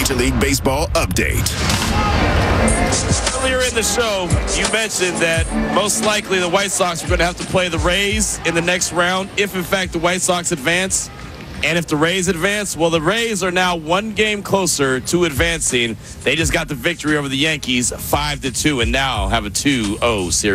Major League Baseball update. Earlier in the show, you mentioned that most likely the White Sox are going to have to play the Rays in the next round if, in fact, the White Sox advance. And if the Rays advance, well, the Rays are now one game closer to advancing. They just got the victory over the Yankees 5-2 and now have a 2-0 series.